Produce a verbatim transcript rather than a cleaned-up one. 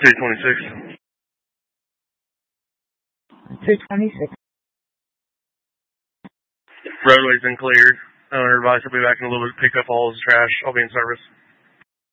two twenty-six. two twenty-six. Roadway's been cleared. Owner advice will be back in a little bit to pick up all his trash. I'll be in service.